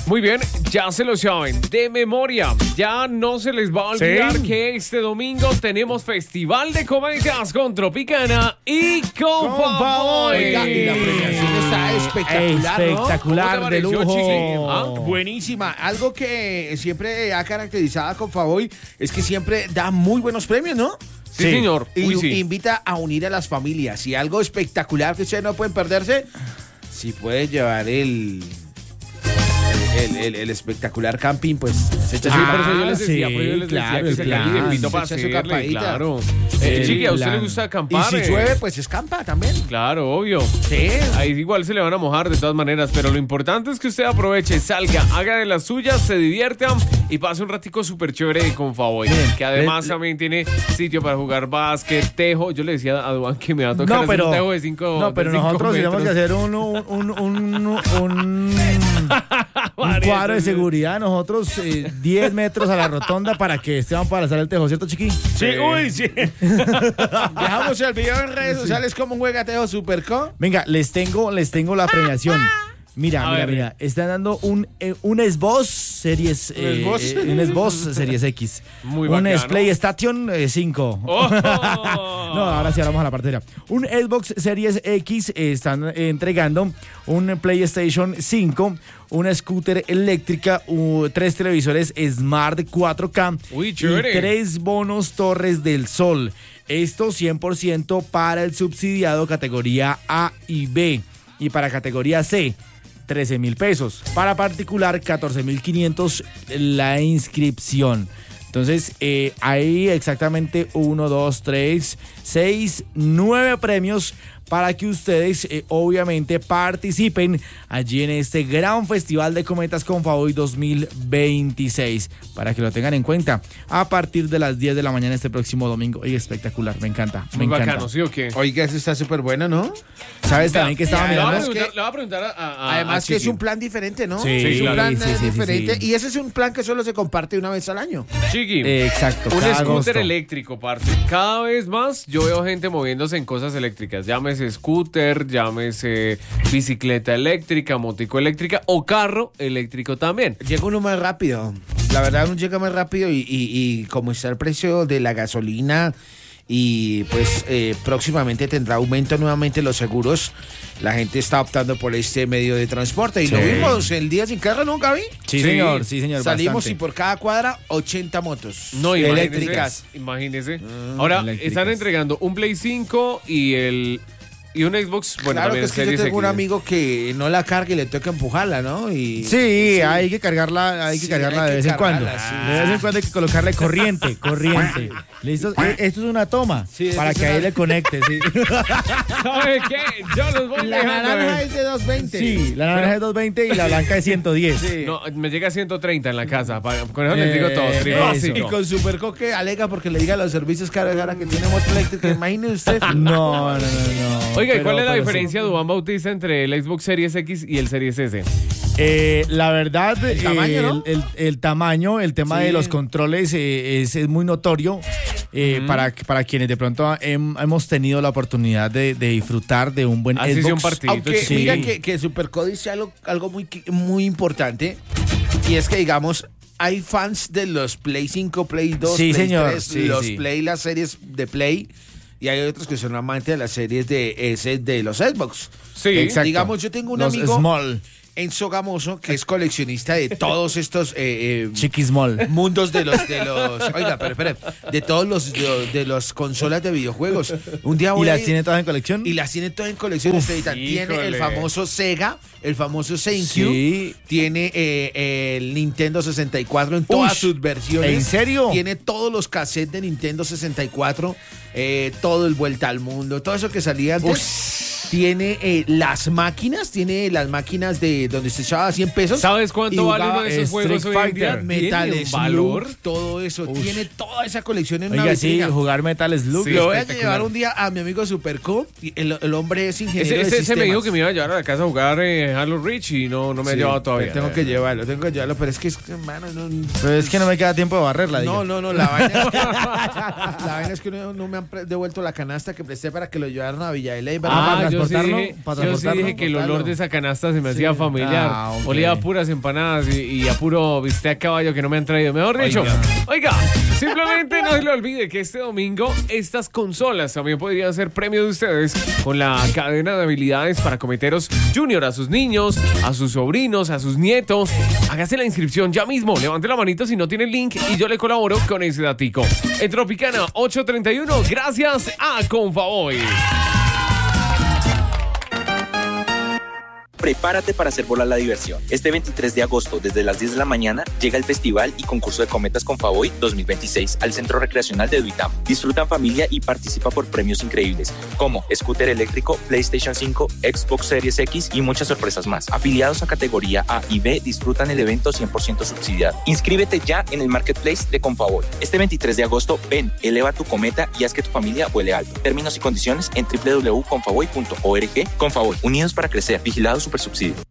Muy bien, ya se lo saben, de memoria. Ya no se les va a olvidar que este domingo tenemos Festival de Comedias con Tropicana y con Favor. Oiga, y la premiación está espectacular, espectacular, ¿no? de ¿Cómo te pareció, Chiqui? lujo. ¿Ah? Buenísima. Algo que siempre ha caracterizado a Confavoy es que siempre da muy buenos premios, ¿no? Sí, señor. Y Uy, sí. invita a unir a las familias. Y algo espectacular que ustedes no pueden perderse, si pueden llevar el espectacular camping, pues se echa Sí, su por eso yo les sí, decía, pero yo les decía claro, que el se plan. invito para Se echa su hacerle, campadita. claro. El Chiqui, ¿a usted le plan. gusta Y acampar? si llueve, pues escampa también. Claro, obvio. Sí. Ahí igual se le van a mojar de todas maneras, pero lo importante es que usted aproveche, salga, haga de las suyas, se divierta y pase un ratico súper chévere con Favor, que además también tiene sitio para jugar básquet, tejo. Yo le decía a Duan que me va a tocar hacer un tejo de 5 No, pero nosotros tenemos que hacer un cuadro de seguridad. Nosotros 10 metros a la rotonda para que Esteban pueda lanzar el tejo, ¿cierto, Chiqui? Sí, uy, sí. Dejamos el video en redes sociales como un juegateo Superco. Venga, les tengo la premiación. Mira. Están dando un Xbox Series un Xbox Series X. Muy un bacano. PlayStation 5. ¡Oh! No, ahora sí vamos a la partera. Un Xbox Series X están entregando un PlayStation 5, una scooter eléctrica, 3 televisores Smart 4K Uy, y chévere. 3 bonos Torres del Sol. Esto 100% para el subsidiado categoría A y B. Y para categoría C, 13,000 pesos. Para particular, 14,500 la inscripción. Entonces, hay exactamente 1, 2, 3, 6, 9 premios para que ustedes, obviamente, participen allí en este gran festival de cometas Confavoy 2026. Para que lo tengan en cuenta, a partir de las 10 de la mañana este próximo domingo. Y espectacular, me encanta. Muy me encanta. bacano, ¿sí o qué? Oiga, eso está súper bueno, ¿no? ¿Sabes también que estaba Le voy a mirando? preguntar, le voy a preguntar a Además que es Chiqui. un plan diferente, ¿no? Sí, es un plan sí, diferente. sí. Y ese es un plan que solo se comparte una vez al año. Chiqui. Exacto. Un cada scooter agosto. eléctrico, parce. Cada vez más yo veo gente moviéndose en cosas eléctricas. Llámese scooter, llámese bicicleta eléctrica, motico eléctrica o carro eléctrico también. Llega uno más rápido. La verdad, uno llega más rápido y como está el precio de la gasolina y pues próximamente tendrá aumento nuevamente los seguros, la gente está optando por este medio de transporte. Y Sí. lo vimos el día sin carro, ¿no, Gaby? Sí, Sí. señor, Salimos bastante. y por cada cuadra 80 motos. No, eléctricas. Imagínese. Ahora eléctricas. están entregando un Play 5 y un Xbox. Bueno, Claro que también es que yo Series tengo un X. amigo que no la carga y le toca empujarla, ¿no? Y Sí, hay que cargarla, Sí, de hay que vez en cuando. cargarla, sí. De vez en cuando hay que colocarle corriente. ¿Listo? Esto es una toma Sí, para esto que es ahí una- le conecte, sí. ¿Sabe qué? Yo los voy la dejando. naranja es de 220. Sí, la naranja es 220 y la blanca es 110. Sí. No, me llega a 130 en la casa. Con eso les digo todo. eso. Trifásico. Y con Superco que alega porque le diga los servicios caros ahora que tiene moto eléctrica. Imagine usted. No. Oiga, ¿y cuál es la Pero diferencia, Duván Bautista, entre el Xbox Series X y el Series S? La verdad, tamaño, ¿no? el tamaño, el tema Sí. de los controles es muy notorio para quienes de pronto hemos tenido la oportunidad de disfrutar de un buen Así sea un Xbox. partido. Aunque Sí. mira que Superco dice algo muy importante. Y es que, digamos, hay fans de los Play 5, Play 2, Sí, Play señor. 3, Sí, los sí. Play, las series de Play. Y hay otros que son amantes de las series de los Xbox. Sí. Exacto. Digamos, yo tengo un Los amigo, small, Enzo Gamoso, que es coleccionista de todos estos chiqui small. mundos de los oiga, pero espere, de todos los consolas de videojuegos. Un día ¿Y voy a las ir- tiene todas en colección? y las tiene todas en colección. Tiene híjole. el famoso Sega, el famoso GameCube, Sí. tiene el Nintendo 64 en todas Ush, sus versiones. ¿en serio? Tiene todos los cassettes de Nintendo 64, todo el Vuelta al Mundo, todo eso que salía antes. Tiene las máquinas de donde se echaba 100 pesos. ¿Sabes cuánto Y vale uno jugaba de esos Street juegos hoy en día? Fighter, Metal Tiene un Slug, valor. todo eso. Tiene toda esa colección en una Oiga, sí, vitrina. jugar Metal Slug. Sí, Lo voy a espectacular. llevar un día a mi amigo Superco. El hombre es ingeniero de Ese me sistemas. dijo que me iba a llevar a la casa a jugar Halo Reach y no me ha Sí, llevado todavía. Tengo que llevarlo, pero es que, hermano, no. Pero es que no me queda tiempo de barrerla, diga. No, la vaina es que no me han devuelto la canasta que presté para que lo llevaran a Villa de Leyva. Ah, las yo transportarlo? Yo sí dije que el olor de esa canasta se me hacía familiar. Okay. Olía a puras empanadas y a puro bistec a caballo que no me han traído. Mejor dicho, oiga, simplemente no se le olvide que este domingo estas consolas también podrían ser premio de ustedes con la cadena de habilidades para cometeros junior a sus niños, a sus sobrinos, a sus nietos. Hágase la inscripción ya mismo. Levante la manito si no tiene el link y yo le colaboro con ese datico. En Tropicana 831, gracias a Confavoy. Prepárate para hacer volar la diversión. Este 23 de agosto, desde las 10 de la mañana, llega el Festival y Concurso de Cometas Confavoy 2026 al Centro Recreacional de Duitama. Disfruta en familia y participa por premios increíbles, como scooter eléctrico, PlayStation 5, Xbox Series X y muchas sorpresas más. Afiliados a categoría A y B disfrutan el evento 100% subsidiado. Inscríbete ya en el Marketplace de Confavoy. Este 23 de agosto, ven, eleva tu cometa y haz que tu familia vuele alto. Términos y condiciones en www.confavoy.org. Confavoy, unidos para crecer. Vigilados Supersubsidio.